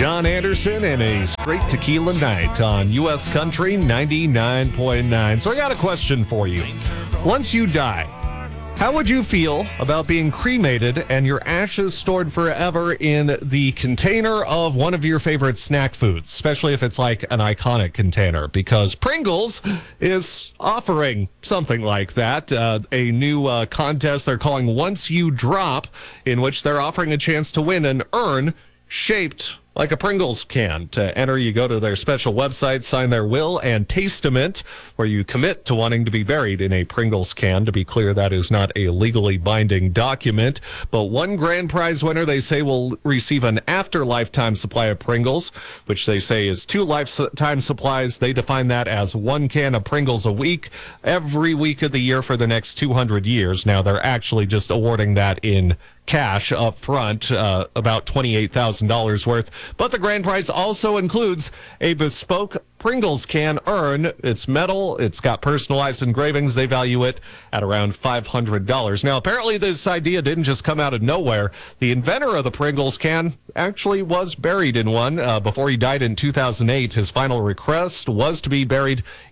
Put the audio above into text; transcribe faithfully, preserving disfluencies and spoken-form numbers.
John Anderson and a straight tequila night on U S Country ninety-nine point nine. So I got a question for you. Once you die, how would you feel about being cremated and your ashes stored forever in the container of one of your favorite snack foods, especially if it's like an iconic container? Because Pringles is offering something like that, uh, a new uh, contest they're calling Once You Drop, in which they're offering a chance to win an urn shaped like a Pringles can. To enter, you go to their special website, sign their will and testament, where you commit to wanting to be buried in a Pringles can. To be clear, that is not a legally binding document. But one grand prize winner, they say, will receive an after-lifetime supply of Pringles, which they say is two lifetime supplies. They define that as one can of Pringles a week, every week of the year for the next two hundred years. Now, they're actually just awarding that in cash up front, uh, about twenty-eight thousand dollars worth. But the grand prize also includes a bespoke Pringles can urn. It's metal. It's got personalized engravings. They value it at around five hundred dollars. Now, apparently this idea didn't just come out of nowhere. The inventor of the Pringles can actually was buried in one. Uh, before he died in two thousand eight, his final request was to be buried